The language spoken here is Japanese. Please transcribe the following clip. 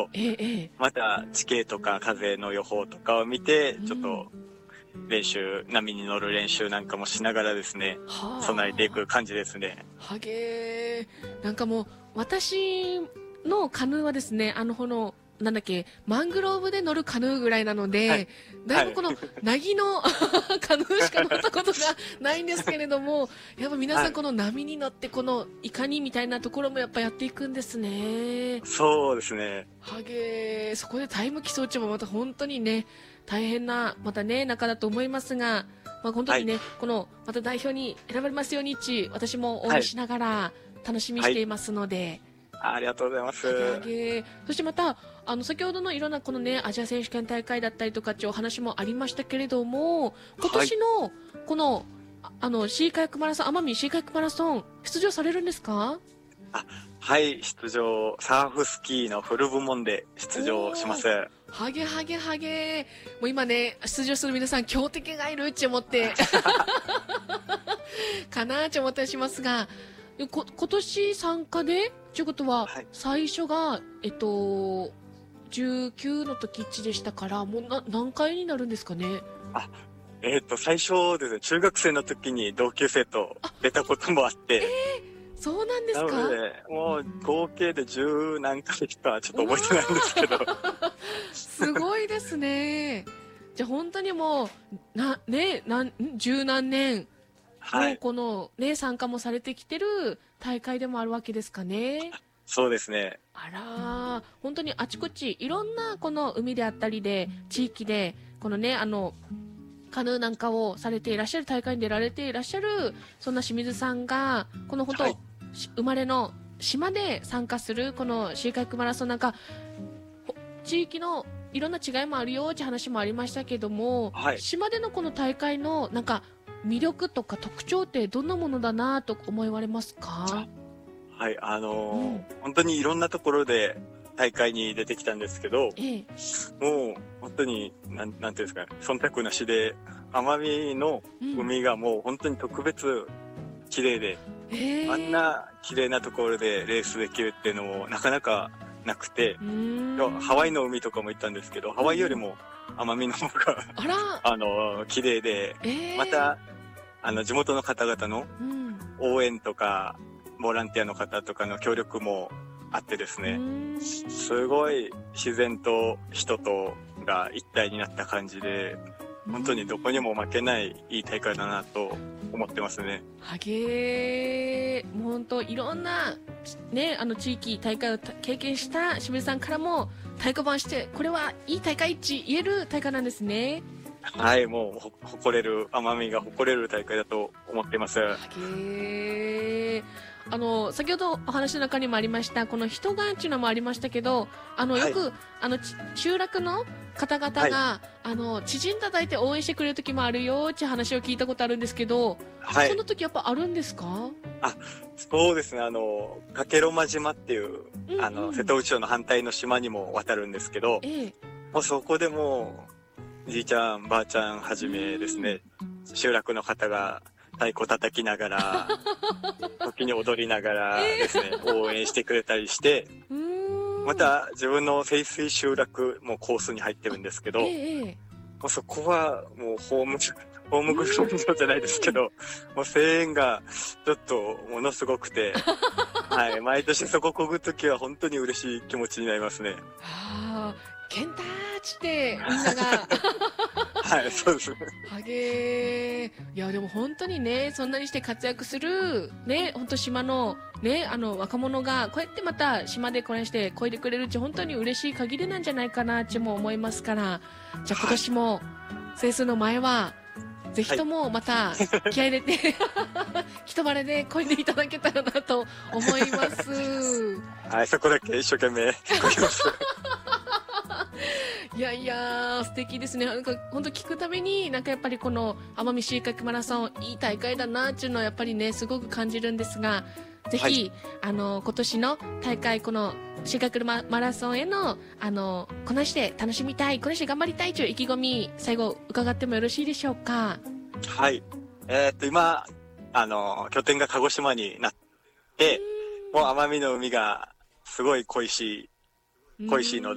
また地形とか風の予報とかを見て、ちょっと波に乗る練習なんかもしながらですね、備えていく感じですね。 はげー。なんかもう、私のカヌーはですね、なんだっけ、マングローブで乗るカヌーぐらいなので、だいぶこの、なぎのカヌーしか乗ったことがないんですけれども、やっぱ皆さんこの波に乗って、この、いかにみたいなところもやっぱやっていくんですね。 そうですね。 はげー。そこでタイム競うちもまた本当にね、大変な、またね、中だと思いますが、本当にね、この、また代表に選ばれますように私も応援しながら楽しみにしていますので、 ありがとうございます。 そしてまた、先ほどのいろんなこのね、アジア選手権大会だったりとかっていうお話もありましたけれども、今年の、この、シーカヤックマラソン、奄美シーカヤックマラソン、出場されるんですか？ はい、出場、サーフスキーのフル部門で出場します。 はげ。もう今ね、出場する皆さん、強敵がいるって思って、かなって思ったりしますが、今年参加でということは、最初が、19の時1でしたから、もう何回になるんですかね。 最初ですね、中学生の時に同級生と出たこともあって、 そうなんですか。 なので、もう合計で10何回かちょっと覚えてないんですけど。 すごいですね。じゃあ本当にもう、十何年、もうこのね、参加もされてきてる大会でもあるわけですかね。 そうですね。 あら、本当にあちこち、いろんなこの海であったりで、地域で、このね、カヌーなんかをされていらっしゃる、大会に出られていらっしゃる、そんな清水さんが、この本当、生まれの島で参加する、このシーカヤックマラソンなんか、地域のいろんな違いもあるよって話もありましたけども、島でのこの大会のなんか魅力とか特徴ってどんなものだなと思われますか？ はい、本当にいろんなところで大会に出てきたんですけど、もう本当になんていうんですかね、忖度なしで奄美の海がもう本当に特別綺麗で、あんな綺麗なところでレースできるっていうのもなかなかなくて、ハワイの海とかも行ったんですけど、ハワイよりも奄美の方が綺麗で、また地元の方々の応援とかボランティアの方とかの協力もあってですね、すごい自然と人とが一体になった感じで、本当にどこにも負けないいい大会だなと思ってますね。 はげー。もう本当いろんなね、地域大会を経験した清水さんからも太鼓判して、これはいい大会って言える大会なんですね。 はい、もう誇れる、奄美が誇れる大会だと思っています。 はげー。先ほどお話の中にもありました、この人がんっていうのもありましたけど、よく、集落の方々が、知人叩いて応援してくれる時もあるよって話を聞いたことあるんですけど、その時やっぱあるんですか？ そうですね、加計呂麻島っていう、瀬戸内町の反対の島にも渡るんですけど、もうそこでもじいちゃん、ばあちゃんはじめですね、集落の方が太鼓叩きながら、時に踊りながらですね、応援してくれたりして、また自分の清水集落もコースに入ってるんですけど、もうそこはもうホームグラウンドじゃないですけど、もう声援がちょっとものすごくて、はい、毎年そここぐときは本当に嬉しい気持ちになりますね。 ケンターチってみんながはい、そうですね。 はげー。いやでも本当にね、そんなにして活躍するね、本当島のね、若者がこうやってまた島でこれして漕いでくれるって本当に嬉しい限りなんじゃないかなっても思いますから、じゃあ今年も整数の前はぜひともまた気合い入れて、人晴れで漕いでいただけたらなと思います。 はい、そこだけ一生懸命漕ぎます。 いやいや素敵ですね。なんか本当聞くたびになんかやっぱりこの奄美シーカヤックマラソンいい大会だなっていうのはやっぱりねすごく感じるんですが、ぜひ、今年の大会このシーカヤックマラソンへのこなして楽しみたい、こなして頑張りたいという意気込み最後伺ってもよろしいでしょうか？ はい。今拠点が鹿児島になって、もう奄美の海がすごい恋しいの